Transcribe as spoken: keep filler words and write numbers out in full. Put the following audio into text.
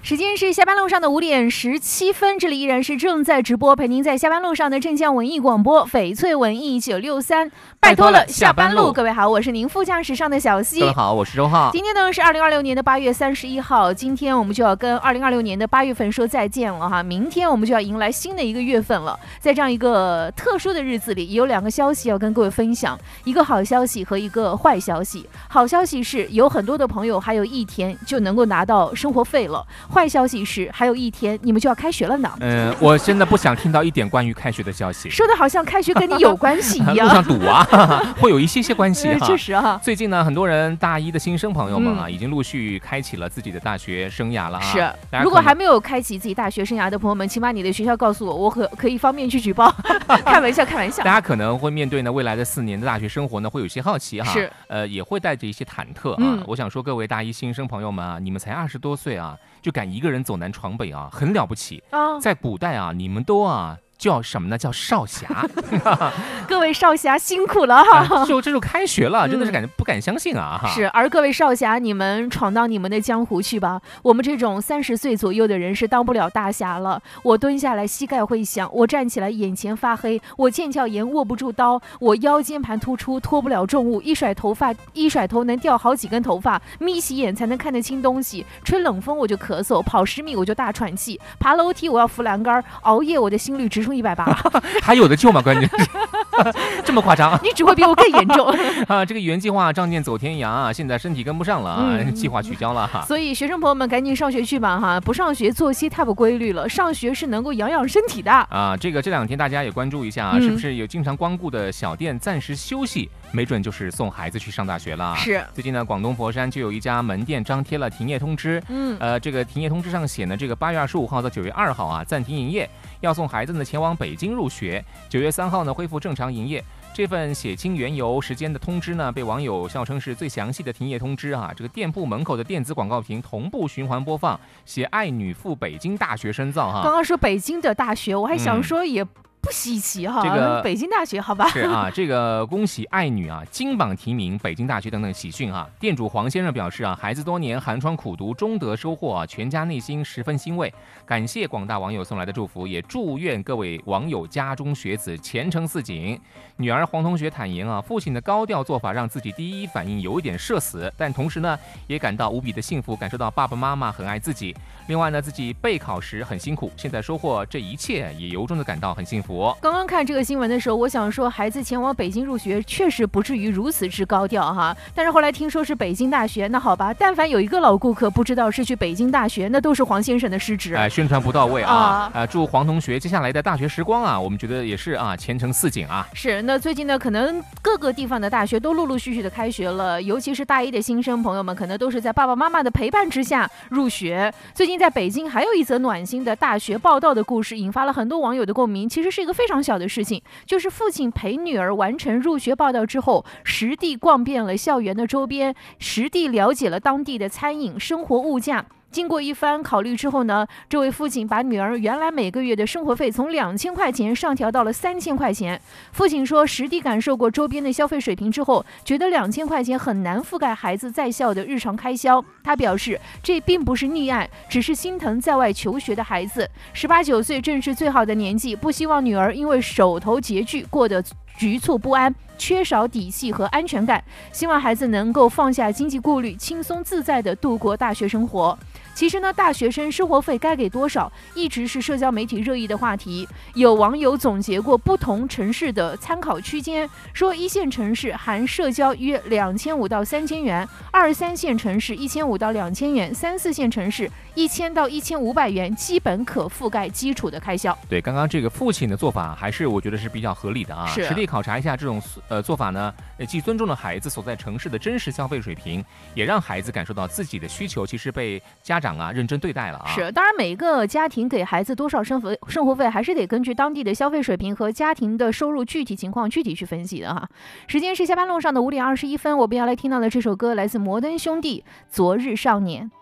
时间是下班路上的五点十七分，这里依然是正在直播，陪您在下班路上的镇江文艺广播翡翠文艺九六三，拜托了下班路。各位好，我是您副驾驶上的小溪。 各位好，我是周浩。 今天呢是二零二六年的八月三十一号，今天我们就要跟二零二六年的八月份说再见了哈，明天我们就要迎来新的一个月份了。在这样一个特殊的日子里，也有两个消息要跟各位分享，一个好消息和一个坏消息。好消息是有很多的朋友还有一天就能够拿到生活费了，坏消息是还有一天你们就要开学了呢。 嗯，我真的不想听到一点关于开学的消息， 说的好像开学跟你有关系一样。 路上堵啊，会有一些些关系哈。 确实哈。 最近呢，很多人大一的新生朋友们啊， 嗯、 已经陆续开启了自己的大学生涯了啊。 是，如果还没有开启自己大学生涯的朋友们，请把你的学校告诉我，我可可以方便去举报。开玩笑，开玩笑。 大家可能会面对呢未来的四年的大学生活呢，会有些好奇哈， 是， 呃，也会带着一些忐忑啊。嗯、我想说，各位大一新生朋友们啊，你们才二十多岁啊，就敢一个人走南闯北啊，很了不起啊！在古代啊，你们都啊。叫什么呢？叫少侠。 各位少侠辛苦了哈！ 啊、就这就开学了，真的是感觉不敢相信啊！ 是，而各位少侠，你们闯荡你们的江湖去吧。我们这种三十岁左右的人是当不了大侠了。我蹲下来膝盖会响，我站起来眼前发黑，我腱鞘炎握不住刀，我腰间盘突出拖不了重物，一甩头发一甩头能掉好几根头发，眯起眼才能看得清东西，吹冷风我就咳嗽，跑十米我就大喘气，爬楼梯我要扶栏杆，熬夜我的心率直冲一百八， 还有的救吗？关键是这么夸张？ 你只会比我更严重啊！这个原计划仗剑走天涯啊，现在身体跟不上了啊，嗯、计划取消了哈。 所以学生朋友们赶紧上学去吧哈！不上学作息太不规律了，上学是能够养养身体的啊。这个这两天大家也关注一下啊，嗯、是不是有经常光顾的小店暂时休息？没准就是送孩子去上大学了。 是， 最近呢，广东佛山就有一家门店张贴了停业通知。嗯，呃，这个停业通知上写呢，这个八月二十五号到九月二号啊暂停营业，要送孩子呢前往北京入学。九月三号呢恢复正常营业。这份写清缘由、时间的通知呢，被网友笑称是最详细的停业通知啊！这个店铺门口的电子广告屏同步循环播放，写“爱女赴北京大学深造”哈。 刚刚说北京的大学，我还想说也。嗯不稀奇哈， 这个北京大学好吧？ 是啊，这个恭喜爱女啊，金榜题名，北京大学等等喜讯啊。店主黄先生表示啊，孩子多年寒窗苦读，终得收获啊，全家内心十分欣慰，感谢广大网友送来的祝福，也祝愿各位网友家中学子前程似锦。女儿黄同学坦言啊，父亲的高调做法让自己第一反应有一点社死，但同时呢，也感到无比的幸福，感受到爸爸妈妈很爱自己。另外呢，自己备考时很辛苦，现在收获这一切，也由衷的感到很幸福。 刚刚看这个新闻的时候，我想说孩子前往北京入学确实不至于如此之高调哈，但是后来听说是北京大学，那好吧，但凡有一个老顾客不知道是去北京大学，那都是黄先生的失职。 哎、呃，宣传不到位啊！啊、呃，祝黄同学接下来的大学时光啊，我们觉得也是啊，前程似锦啊。 是，那最近呢，可能各个地方的大学都陆陆续续的开学了，尤其是大一的新生朋友们，可能都是在爸爸妈妈的陪伴之下入学。最近在北京还有一则暖心的大学报道的故事，引发了很多网友的共鸣。其实是一个非常小的事情，就是父亲陪女儿完成入学报到之后，实地逛遍了校园的周边，实地了解了当地的餐饮、生活物价。经过一番考虑之后呢，这位父亲把女儿原来每个月的生活费从两千块钱上调到了三千块钱。父亲说，实地感受过周边的消费水平之后，觉得两千块钱很难覆盖孩子在校的日常开销。他表示，这并不是溺爱，只是心疼在外求学的孩子。十八九岁正是最好的年纪，不希望女儿因为手头拮据过得局促不安，缺少底气和安全感，希望孩子能够放下经济顾虑，轻松自在地度过大学生活。其实呢，大学生生活费该给多少，一直是社交媒体热议的话题。有网友总结过不同城市的参考区间，说一线城市含社交约两千五到三千元，二三线城市一千五到两千元，三四线城市一千到一千五百元，基本可覆盖基础的开销。 对，刚刚这个父亲的做法还是我觉得是比较合理的啊。 是， 实地考察一下这种呃做法呢，既尊重了孩子所在城市的真实消费水平，也让孩子感受到自己的需求其实被家长啊认真对待了啊。 是，当然每个家庭给孩子多少生活生活费，还是得根据当地的消费水平和家庭的收入具体情况具体去分析的哈。时间是下班路上的五点二十一分，我们要来听到的这首歌来自摩登兄弟《昨日少年》。